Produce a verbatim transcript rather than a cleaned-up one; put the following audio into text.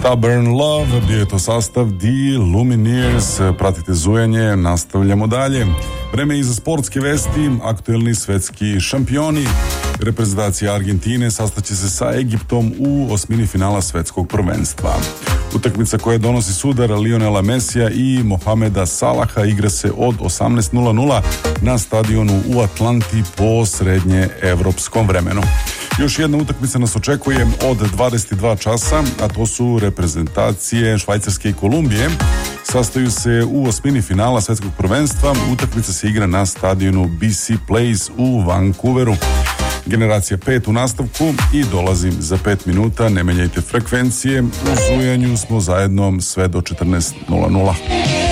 Stubborn Love, bio je to sastav The Lumineers. Pratite zujanje, nastavljamo dalje. Vreme i za sportske vesti, aktuelni svetski šampioni. Reprezentacija Argentine sastaće se sa Egiptom u osmini finala svetskog prvenstva. Utakmica koja donosi sudar Lionela Mesija i Mohameda Salaha igra se od osamnaest nula nula na stadionu u Atlanti po srednje evropskom vremenu. Još jedna utakmica nas očekuje od dvadeset dva časa, a to su reprezentacije Švajcarske i Kolumbije. Sastaju se u osmini finala svetskog prvenstva. Utakmica se igra na stadionu B C Place u Vancouveru. Generacija pet u nastavku i dolazim za pet minuta. Ne menjajte frekvencije. U zujanju smo zajedno sve do četrnaest nula nula.